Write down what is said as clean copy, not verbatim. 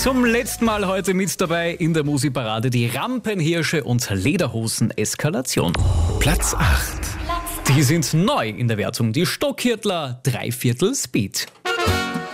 Zum letzten Mal heute mit dabei in der Musikparade die Rampenhirsche und Lederhosen-Eskalation. Platz 8. Die sind neu in der Wertung. Die Stockhirtler 3/4 Speed.